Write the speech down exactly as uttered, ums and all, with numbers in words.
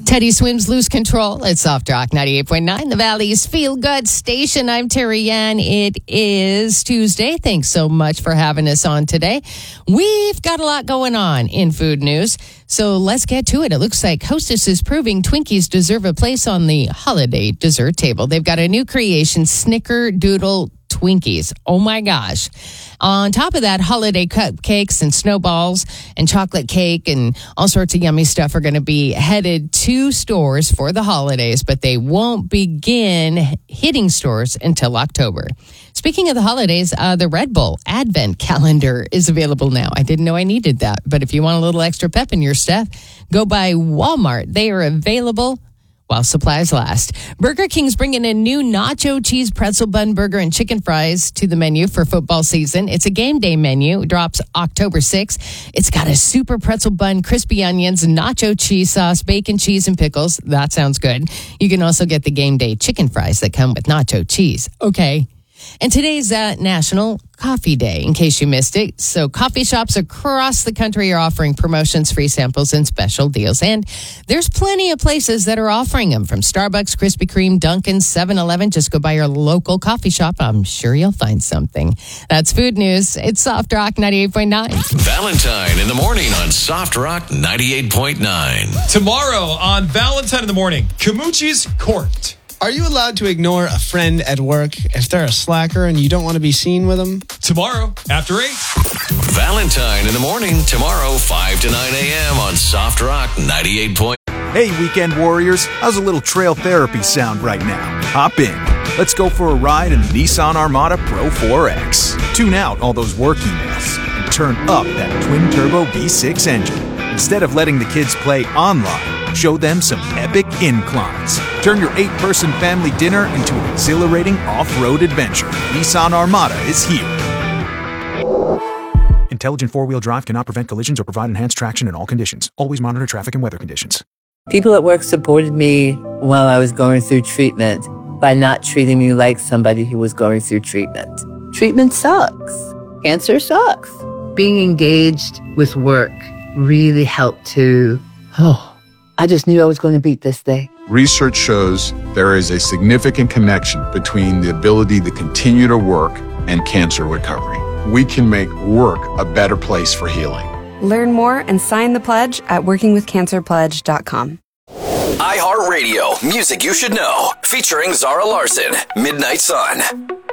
Teddy Swims Lose Control at Soft Rock ninety-eight point nine, the Valley's Feel Good Station. I'm Terry Ann. It is Tuesday. Thanks so much for having us on today. We've got a lot going on in food news, so let's get to it. It looks like Hostess is proving Twinkies deserve a place on the holiday dessert table. They've got a new creation, Snickerdoodle Twinkies. Oh my gosh. On top of that, holiday cupcakes and snowballs and chocolate cake and all sorts of yummy stuff are going to be headed to stores for the holidays, but they won't begin hitting stores until October. Speaking of the holidays, uh, the Red Bull Advent Calendar is available now. I didn't know I needed that, but if you want a little extra pep in your stuff, go by Walmart. They are available while supplies last. Burger King's bringing a new nacho cheese pretzel bun burger and chicken fries to the menu for football season. It's a game day menu. It drops October sixth. It's got a super pretzel bun, crispy onions, nacho cheese sauce, bacon, cheese, and pickles. That sounds good. You can also get the game day chicken fries that come with nacho cheese. Okay. And today's uh, National Coffee Day, in case you missed it. So coffee shops across the country are offering promotions, free samples, and special deals. And there's plenty of places that are offering them, from Starbucks, Krispy Kreme, Dunkin', seven eleven. Just go by your local coffee shop. I'm sure you'll find something. That's food news. It's Soft Rock ninety-eight point nine. Valentine in the morning on Soft Rock ninety-eight point nine. Tomorrow on Valentine in the morning, Camucci's Court. Are you allowed to ignore a friend at work if they're a slacker and you don't want to be seen with them? Tomorrow, after eight. Valentine in the morning, tomorrow, five to nine a.m. on Soft Rock ninety-eight point nine. Hey, weekend warriors, how's a little trail therapy sound right now? Hop in. Let's go for a ride in the Nissan Armada Pro four X. Tune out all those work emails and turn up that twin-turbo V six engine. Instead of letting the kids play online, show them some epic inclines. Turn your eight-person family dinner into an exhilarating off-road adventure. Nissan Armada is here. Intelligent four-wheel drive cannot prevent collisions or provide enhanced traction in all conditions. Always monitor traffic and weather conditions. People at work supported me while I was going through treatment by not treating me like somebody who was going through treatment. Treatment sucks. Cancer sucks. Being engaged with work really helped to, oh, I just knew I was going to beat this thing. Research shows there is a significant connection between the ability to continue to work and cancer recovery. We can make work a better place for healing. Learn more and sign the pledge at working with cancer pledge dot com. iHeartRadio, music you should know, featuring Zara Larson, Midnight Sun.